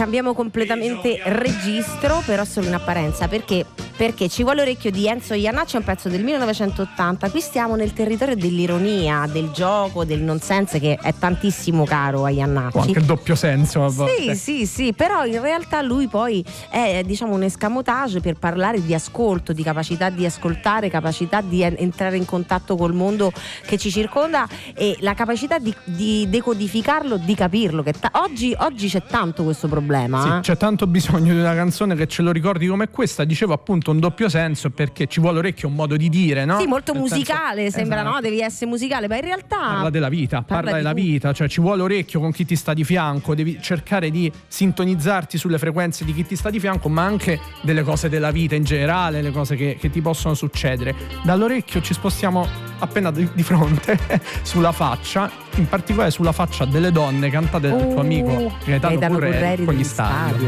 cambiamo completamente registro, però solo in apparenza, perché Ci vuole orecchio di Enzo Jannacci è un pezzo del 1980. Qui stiamo nel territorio dell'ironia, del gioco, del nonsense, che è tantissimo caro a Jannacci. O anche il doppio senso a volte. Sì, però in realtà lui poi è, diciamo, un escamotage per parlare di ascolto, di capacità di ascoltare, capacità di entrare in contatto col mondo che ci circonda e la capacità di decodificarlo, di capirlo, che oggi c'è tanto questo problema. Sì, c'è tanto bisogno di una canzone che ce lo ricordi come questa. Dicevo appunto un doppio senso, perché ci vuole orecchio, un modo di dire, no? Sì, molto nel musicale, senso, sembra, esatto. no? Devi essere musicale, ma in realtà parla della vita, parla della tutto. vita, cioè ci vuole orecchio con chi ti sta di fianco, devi cercare di sintonizzarti sulle frequenze di chi ti sta di fianco, ma anche delle cose della vita in generale, le cose che ti possono succedere. Dall'orecchio ci spostiamo appena di fronte sulla faccia, in particolare sulla faccia delle donne, cantate dal tuo amico Gaetano Curreri con gli Stadio.